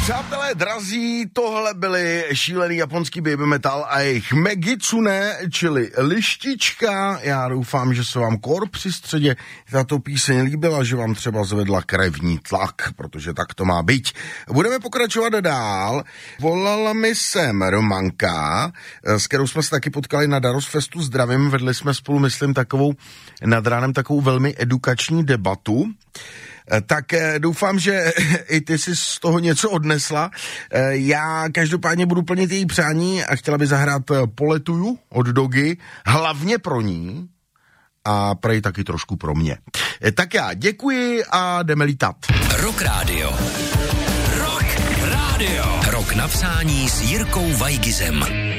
Přátelé drazí, tohle byli šílený japonský baby metal a jejich Megitsune, čili lištička. Já doufám, že se vám kor při středě tato píseň líbila, že vám třeba zvedla krevní tlak, protože tak to má být. Budeme pokračovat dál. Volala mi sem Romanka, s kterou jsme se taky potkali na Darosfestu. Zdravím, vedli jsme spolu, myslím, takovou nad ránem takovou velmi edukační debatu. Tak doufám, že i ty jsi z toho něco odnesla. Já každopádně budu plnit její přání a chtěla by zahrát Poletuju od Dogy, hlavně pro ní a prej taky trošku pro mě. Tak já děkuji a jdeme lítat. Rock Radio. Rock Radio. Rock na přání s Jirkou Vajgizem.